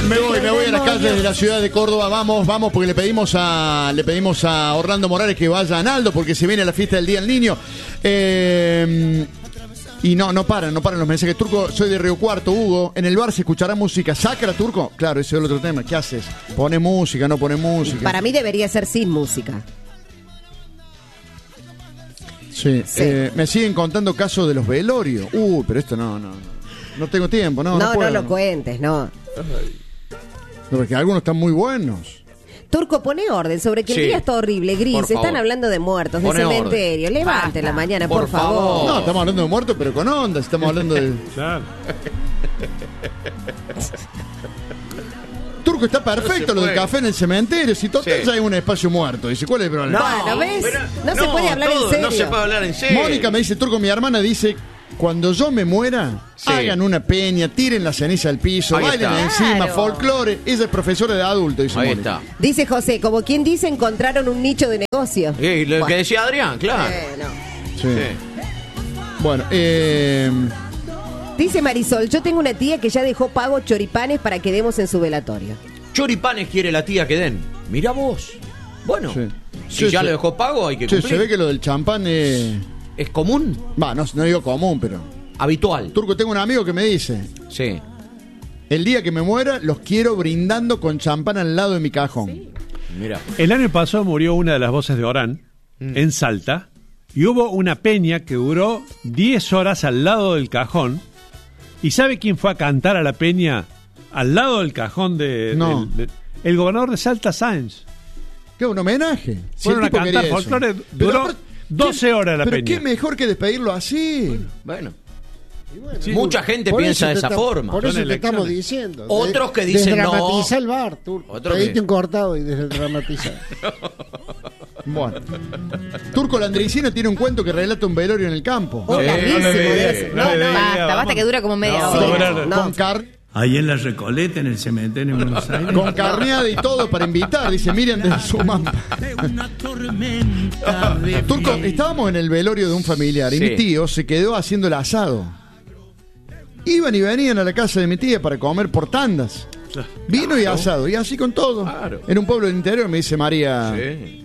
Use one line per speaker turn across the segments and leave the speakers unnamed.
Me voy a las calles de la ciudad de Córdoba. Vamos, porque le pedimos a Orlando Morales que vaya a Naldo, porque se viene la fiesta del Día del Niño. Y no paran los mensajes. Turco, soy de Río Cuarto, Hugo. En el bar se escuchará música sacra, Turco. Claro, ese es el otro tema. ¿Qué haces? ¿Pone música, no pone música?
Para mí debería ser sin música.
Sí. Me siguen contando casos de los velorios. Pero esto no tengo tiempo, no puedo.
No lo cuentes, no.
No, porque algunos están muy buenos.
Turco, pone orden sobre que el día está horrible, gris. Están hablando de muertos, de cementerio. Levante la mañana, por favor.
No, estamos hablando de muertos, pero con onda. Estamos hablando de...
Claro.
Turco, está perfecto lo del café en el cementerio. Si total ya hay un espacio muerto. Dice, ¿cuál es el problema?
Bueno, ¿ves? No se puede hablar en serio.
No se puede hablar en serio.
Mónica me dice, Turco, mi hermana dice... Cuando yo me muera, hagan una peña, tiren la ceniza al piso, bailen encima, folclore. Ella es profesora de adulto, dice
Ahí
Mónica.
está.
Dice José, como quien dice, encontraron un nicho de negocio.
Lo que decía Adrián, claro.
Sí. Bueno,
Dice Marisol, yo tengo una tía que ya dejó pago choripanes para que demos en su velatorio.
Choripanes quiere la tía que den. Mira vos. Bueno, si
Sí,
ya
sí.
lo dejó pago, hay que cumplir.
se ve que lo del champán
¿Es común?
no digo común, pero...
Habitual.
Turco, tengo un amigo que me dice...
Sí.
El día que me muera, los quiero brindando con champán al lado de mi cajón.
Sí. Mira.
El año pasado murió una de las voces de Orán en Salta y hubo una peña que duró 10 horas al lado del cajón. ¿Y sabe quién fue a cantar a la peña al lado del cajón el gobernador de Salta, Sáenz?
¿Qué? ¿Un homenaje?
Fueron a cantar folclore, duró 12 horas la
pero
peña.
qué mejor que despedirlo así.
Bueno.
Sí,
mucha gente piensa de esa forma.
Por eso
Son
te estamos
elecciones.
diciendo.
Otros que dicen
desdramatiza el bar, Turco. Pediste un cortado y desdramatiza.
Bueno. Turco Landricino tiene un cuento que relata un velorio en el campo.
Basta que dura como media hora.
Con
Ahí en la Recoleta, en el cementerio en Buenos Aires.
Con carneada y todo para invitar, dice Miriam de Sumampa. Turco, estábamos en el velorio de un familiar y mi tío se quedó haciendo el asado. Iban y venían a la casa de mi tía para comer por tandas. Vino y asado, y así con todo.
Claro.
En un pueblo del interior, me dice María.
Sí.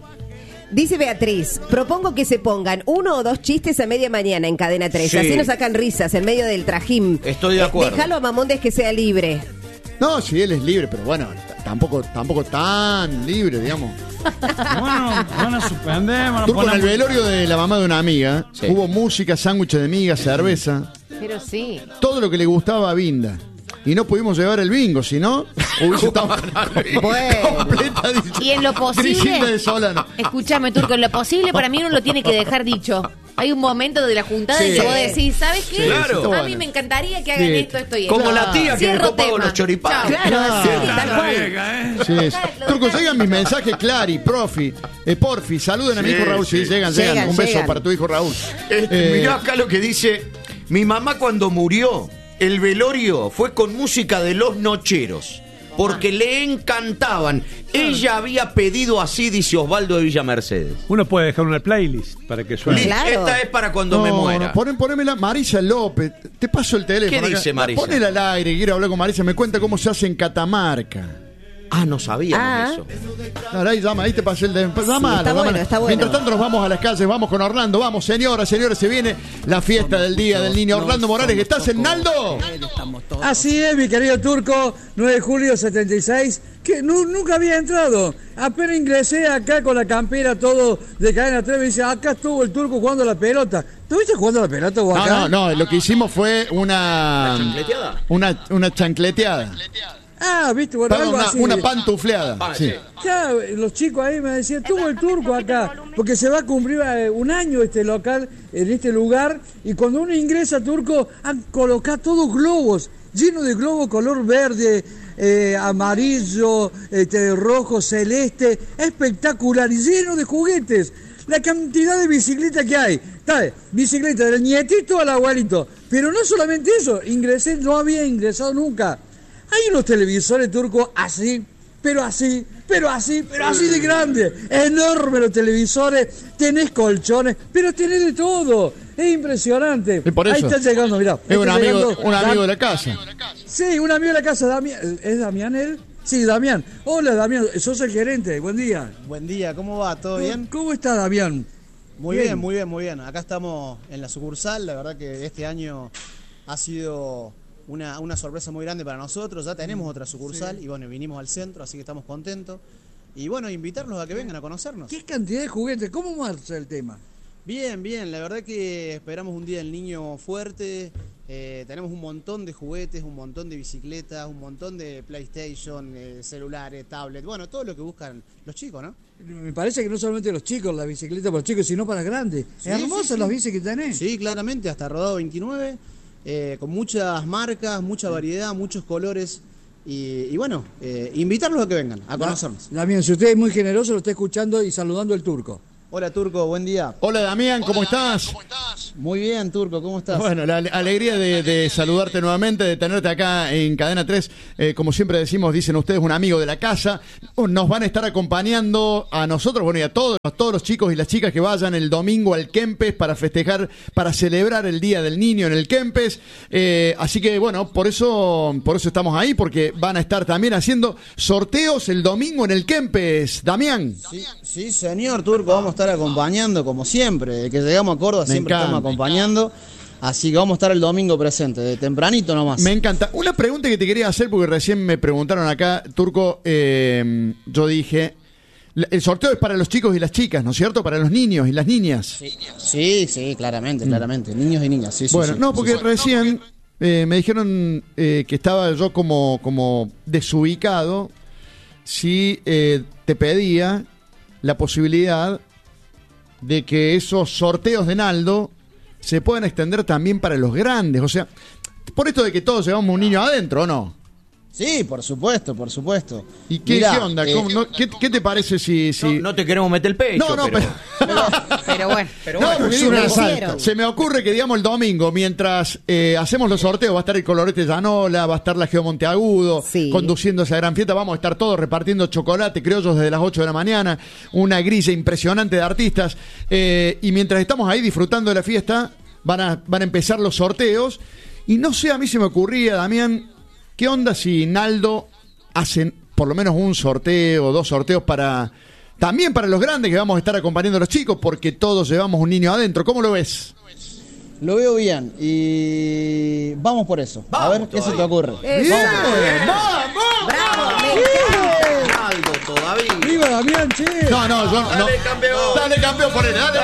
Dice Beatriz, propongo que se pongan 1 o 2 chistes a media mañana en Cadena 3.
Sí.
Así nos sacan risas en medio del trajín.
Estoy de acuerdo.
Déjalo a Mamondes que sea libre.
No, sí, él es libre, pero bueno, tampoco tan libre, digamos.
Bueno, van a suspender.
Turco, en el velorio de la mamá de una amiga, hubo música, sándwiches de miga, cerveza.
Pero sí.
Todo lo que le gustaba a Vinda. Y no pudimos llevar el bingo, si no, hubiese estado completa.
Y en lo posible,
Griselda de Solano.
escúchame, Turco, en lo posible para mí uno lo tiene que dejar dicho. Hay un momento de la juntada en que vos decís, ¿sabes qué?
Claro.
A mí me encantaría que hagan esto y esto.
Como la tía que dejó pago los choripanes.
Claro, sí, tal cual.
Sí. Turco, llegan mis mensajes, Clary, Porfi, saluden a mi hijo Raúl. Sí, llegan. Un beso para tu hijo Raúl.
Mirá acá lo que dice. Mi mamá cuando murió, el velorio fue con música de Los Nocheros, porque le encantaban. Ella había pedido así, dice Osvaldo de Villa Mercedes.
Uno puede dejar una playlist para que suene.
Claro.
Esta es para cuando me muera.
Ponémela, Marisa López. Te paso el teléfono.
¿Qué dice Marisa?
Ponela al aire, quiero hablar con Marisa. Me cuenta cómo se hace en Catamarca.
Ah, no sabíamos eso.
Ahora ahí llama, ahí te pasé el teléfono. Llámala.
Está bueno.
Mientras tanto nos vamos a las calles, vamos con Orlando. Vamos, señoras, señores, se viene la fiesta del Día del Niño. Orlando Morales, ¿estás en Naldo?
Así es, mi querido Turco, 9 de julio 76, que nunca había entrado. Apenas ingresé acá con la campera, todo de Cadena 3, me dice, acá estuvo el Turco jugando la pelota. ¿Estuviste jugando la pelota vos acá?
No, lo que hicimos fue
¿Una chancleteada?
una chancleteada.
Ah, viste, bueno, algo así.
Una pantufleada. Sí.
Ya, los chicos ahí me decían, tuvo el Turco acá, porque se va a cumplir un año este local, en este lugar, y cuando uno ingresa, Turco, han colocado todos globos, llenos de globos color verde, amarillo, rojo, celeste, espectacular, y lleno de juguetes. La cantidad de bicicletas que hay, ¿sabes? Bicicleta del nietito al abuelito. Pero no solamente eso, no había ingresado nunca. Hay unos televisores turcos así, pero así de grande. Enormes los televisores, tenés colchones, pero tenés de todo. Es impresionante.
Y por eso,
ahí está llegando, mirá.
es un amigo de la casa.
Sí, un amigo de la casa, Damián. ¿Es Damián él? Sí, Damián. Hola, Damián, sos el gerente. Buen día.
Buen día, ¿cómo va? ¿Todo bien?
¿Cómo está, Damián?
Muy bien, muy bien, muy bien. Acá estamos en la sucursal. La verdad que este año ha sido una sorpresa muy grande para nosotros. Ya tenemos otra sucursal y bueno, vinimos al centro, así que estamos contentos. Y bueno, invitarlos a que vengan a conocernos.
¿Qué cantidad de juguetes? ¿Cómo marcha el tema?
Bien, bien. La verdad que esperamos un día del niño fuerte. Tenemos un montón de juguetes, un montón de bicicletas, un montón de PlayStation, celulares, tablets, bueno, todo lo que buscan los chicos, ¿no?
Me parece que no solamente los chicos, la bicicleta para los chicos, sino para grandes.
Sí,
hermosas las bicis que tenés.
Sí, claramente, hasta rodado 29, con muchas marcas, mucha variedad, muchos colores. Y bueno, invitarlos a que vengan, a conocernos.
Damián, si usted es muy generoso, lo está escuchando y saludando el Turco.
Hola Turco, buen día.
Hola Damián, ¿cómo estás?
Muy bien Turco, ¿cómo estás?
Bueno, la alegría de saludarte nuevamente, de tenerte acá en Cadena 3. Como siempre decimos, dicen ustedes, un amigo de la casa. Nos van a estar acompañando a nosotros, bueno, y a todos los chicos y las chicas que vayan el domingo al Kempes para festejar, para celebrar el Día del Niño en el Kempes. Así que bueno, por eso estamos ahí, porque van a estar también haciendo sorteos el domingo en el Kempes. Damián.
Sí, señor Turco, vamos a estar acompañando como siempre. Desde que llegamos a Córdoba siempre estamos acompañando. Así que vamos a estar el domingo presente, de tempranito nomás.
Me encanta. Una pregunta que te quería hacer, porque recién me preguntaron acá, Turco, yo dije, el sorteo es para los chicos y las chicas, ¿no es cierto? Para los niños y las niñas.
Sí, claramente. Niños y niñas, sí.
Bueno, no, porque recién me dijeron que estaba yo como desubicado si te pedía la posibilidad de que esos sorteos de Naldo se puedan extender también para los grandes. O sea, por esto de que todos llevamos un niño adentro, ¿o no?
Sí, por supuesto.
¿Y qué onda? ¿Qué te parece si...?
No te queremos meter el pecho.
Pero bueno.
Porque digo, se me ocurre que, digamos, el domingo, mientras hacemos los sorteos, va a estar el Colorete Llanola, va a estar la Geo Monteagudo, conduciendo esa gran fiesta, vamos a estar todos repartiendo chocolate, criollos desde las 8 de la mañana, una grilla impresionante de artistas, y mientras estamos ahí disfrutando de la fiesta, van a empezar los sorteos, y no sé, a mí se me ocurría, Damián, ¿qué onda si Naldo hacen por lo menos un sorteo, 2 sorteos también para los grandes que vamos a estar acompañando a los chicos, porque todos llevamos un niño adentro? ¿Cómo lo ves?
Lo veo bien y vamos por eso. A ver qué se te ocurre.
¡Vamos!
¡Bravo!
Naldo todavía.
¡Viva Damián, che!
No.
Dale, campeón.
Dale, campeón, por él. Dale,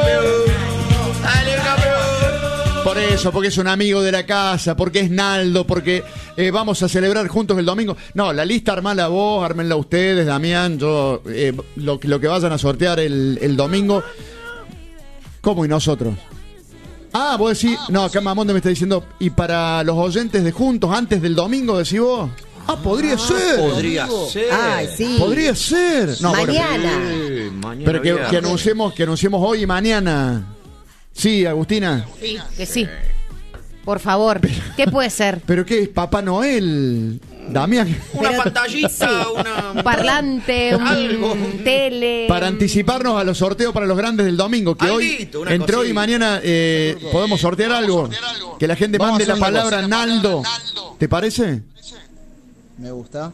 campeón. Por eso, porque es un amigo de la casa, porque es Naldo, porque vamos a celebrar juntos el domingo. No, la lista armala vos, ármenla ustedes, Damián. Yo lo que vayan a sortear el domingo. ¿Cómo y nosotros? Ah, vos decís, no, acá Mamonde me está diciendo, y para los oyentes de Juntos, antes del domingo, decís vos. Ah, podría ser.
Podría ser.
Ay, sí.
Podría ser. No,
mañana.
Bueno, pero que anunciemos hoy y mañana. Sí, Agustina.
Sí, que sí. Por favor. ¿Qué puede ser?
¿Pero qué es? ¿Papá Noel? Damián.
Una pantallita,
un parlante, un tele.
Para anticiparnos a los sorteos para los grandes del domingo, que hoy, entre hoy y mañana, podemos sortear algo. Que la gente mande la palabra Naldo. ¿Te parece?
Me gusta.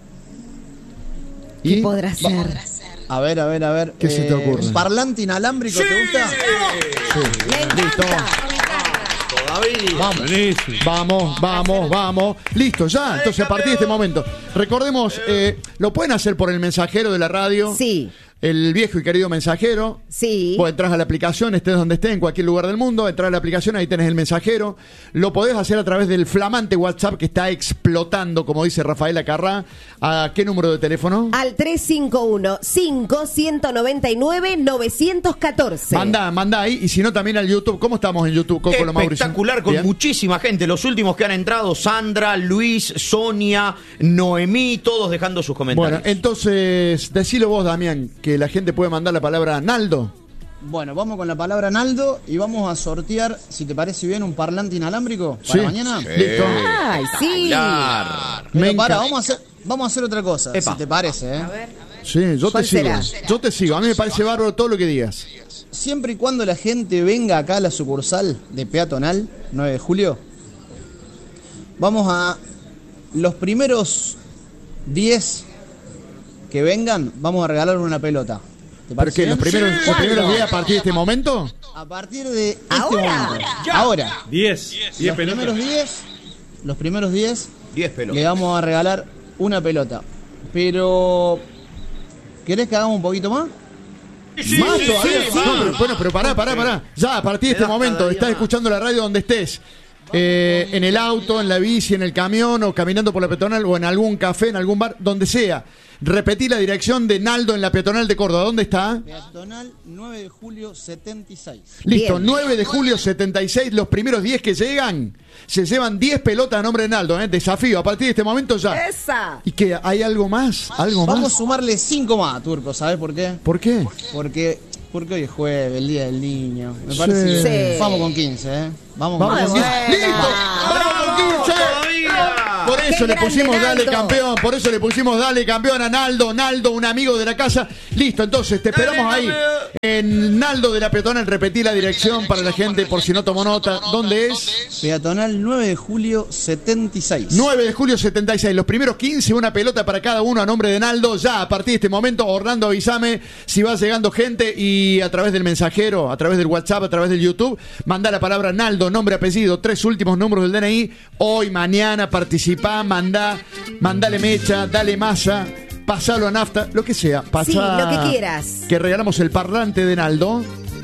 ¿Qué podrá ser?
A ver.
¿Qué se te ocurre?
¿Un parlante inalámbrico te gusta?
Sí.
Listo. Vamos. Listo, ya. Entonces, a partir de este momento, recordemos, lo pueden hacer por el mensajero de la radio.
Sí.
El viejo y querido mensajero.
Sí.
Vos entras a la aplicación, estés donde estés, en cualquier lugar del mundo, entras a la aplicación, ahí tenés el mensajero. Lo podés hacer a través del flamante WhatsApp que está explotando, como dice Rafaela Carrá. ¿A qué número de teléfono?
Al 351-5199-914.
Manda ahí, y si no también al YouTube. ¿Cómo estamos en YouTube, Coco Lo Mauricio?
Espectacular, con muchísima gente. Los últimos que han entrado, Sandra, Luis, Sonia, Noemí, todos dejando sus comentarios.
Bueno, entonces, decilo vos, Damián, que la gente puede mandar la palabra Naldo.
Bueno, vamos con la palabra Naldo y vamos a sortear, si te parece bien, un parlante inalámbrico para mañana.
Sí. Listo.
Ay, sí.
Pero vamos a hacer otra cosa, si te parece, ¿eh?
A ver.
Sí, yo te sigo.
será?
Yo te sigo. A mí me parece bárbaro todo lo que digas.
Siempre y cuando la gente venga acá a la sucursal de Peatonal, 9 de julio, vamos a Los primeros 10 que vengan, vamos a regalar una pelota.
¿Por qué? ¿Los primeros 10 a partir de este momento?
A partir de este momento. Ahora.
10 pelotas.
Los primeros 10
pelotas.
Le vamos a regalar una pelota. Pero ¿querés que hagamos un poquito más?
¿Más todavía? Bueno, pero pará. Ya, a partir de este momento, estás escuchando la radio donde estés. En el auto, en la bici, en el camión o caminando por la peatonal o en algún café, en algún bar, donde sea. Repetí la dirección de Naldo en la peatonal de Córdoba. ¿Dónde está?
Peatonal 9 de julio 76.
Listo, 9 de julio 76. Los primeros 10 que llegan se llevan 10 pelotas a nombre de Naldo. Desafío, a partir de este momento ya.
¡Esa!
¿Y qué? ¿Hay algo más?
Vamos a sumarle 5 más, Turco. ¿Sabes por qué?
¿Por qué?
Porque hoy es jueves, el Día del Niño. Me parece que vamos con 15, ¿eh? Vamos con 15.
¡Listo! ¡Vamos con 15! Por eso le pusimos Dale Campeón. Por eso le pusimos Dale Campeón a Naldo. Naldo, un amigo de la casa. Listo, entonces te esperamos ahí. En Naldo de la Peatonal. Repetí la dirección para la gente por si no tomó nota. ¿Dónde es?
Peatonal 9 de julio 76.
9 de julio 76. Los primeros 15, una pelota para cada uno a nombre de Naldo. Ya a partir de este momento, Orlando, avísame si va llegando gente y a través del mensajero, a través del WhatsApp, a través del YouTube, manda la palabra Naldo, nombre, apellido, 3 últimos números del DNI. Hoy, mañana, participá, mandale mecha, dale masa, pasalo a nafta, lo que sea.
Sí, lo que quieras.
Que regalamos el parlante de Naldo.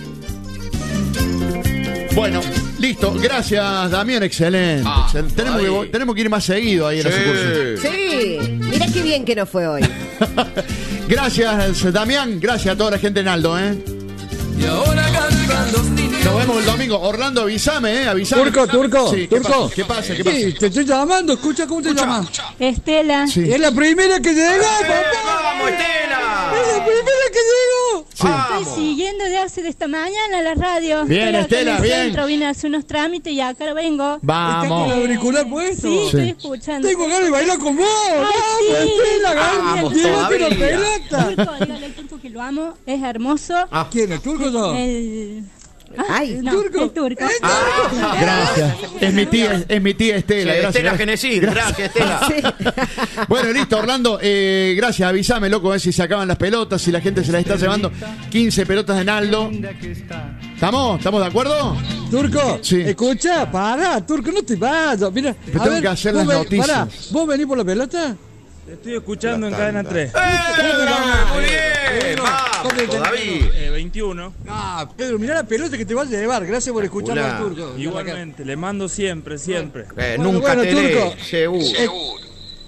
Bueno, listo. Gracias, Damián. Excelente. Tenemos que ir más seguido ahí en la sucursal.
Sí. Mirá qué bien que nos fue hoy.
Gracias, Damián. Gracias a toda la gente de Naldo, Y ahora cantan los niños. Nos vemos el domingo. Orlando, avísame, avísame.
Turco.
Sí,
Turco.
¿Qué pasa?
Sí, te estoy llamando. Escucha, ¿cómo te llamas?
Estela.
Sí. Es la primera que llegó, papá.
¡Vamos, Estela!
Es la primera que llegó.
Sí. Estoy siguiendo de esta mañana la radio.
Bien, Estela, bien.
Vine a hacer unos trámites y acá vengo.
Vamos.
¿Estás con el auricular puesto?
Sí, estoy escuchando.
Tengo ganas de bailar con vos.
Ay,
Estela,
vamos
llévate la
todavía.
pelota.
Turco, dígale al Turco que lo amo. Es hermoso.
¿Quién? ¿El Turco o no?
El Turco.
Gracias. Es mi tía Estela.
Sí,
Gracias.
Estela Genesí. Gracias, Estela.
Bueno, listo, Orlando. Gracias, avísame, loco, si se acaban las pelotas, si la gente se las está llevando. 15 pelotas de Naldo. ¿Estamos de acuerdo?
Turco,
sí.
Escucha, Turco, no te vayas. Mira,
tengo que hacer las noticias.
Pará, ¿vos venís por la pelota?
Te estoy escuchando en Cadena 3.
Muy bien. Vamos, David.
21.
Pedro, mirá la pelota que te va a llevar. Gracias por escucharme al Turco.
Igualmente, le mando siempre.
Nunca te
Turco.
lee, seguro.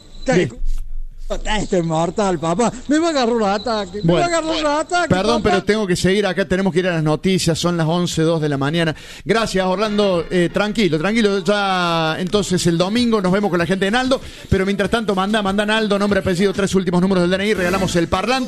Este es mortal, papá. Me va a agarrar un ataque.
Perdón,
papá.
pero tengo que seguir acá. Tenemos que ir a las noticias. Son las 11:02 de la mañana. Gracias, Orlando. Tranquilo. Ya, entonces el domingo nos vemos con la gente de Naldo. Pero mientras tanto, manda Naldo, nombre, apellido, 3 últimos números del DNI. Regalamos el parlante.